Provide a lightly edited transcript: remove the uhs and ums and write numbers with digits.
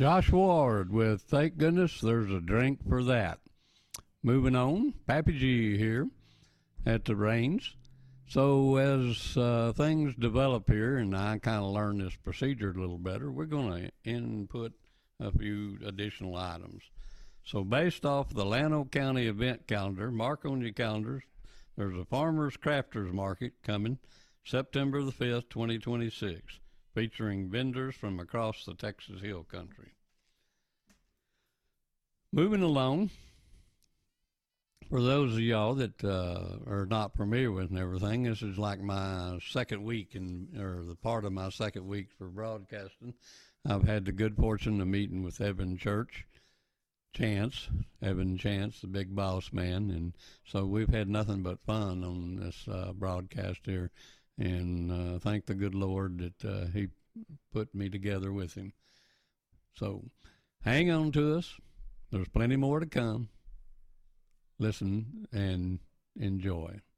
Josh Ward with Thank Goodness There's a Drink for That. Moving on, Pappy G here at the reins. So as things develop here and I kind of learn this procedure a little better, we're going to input a few additional items. So based off the Llano County event calendar, mark on your calendars, there's a Farmers Crafters Market coming September the 5th, 2026, featuring vendors from across the Texas Hill Country. Moving along, for those of y'all that are not familiar with and everything, this is like my second week, or the part of my second week for broadcasting. I've had the good fortune of meeting with Evan Chance, the big boss man, and so we've had nothing but fun on this broadcast here, and thank the good Lord that he put me together with him. So hang on to us. There's plenty more to come. Listen and enjoy.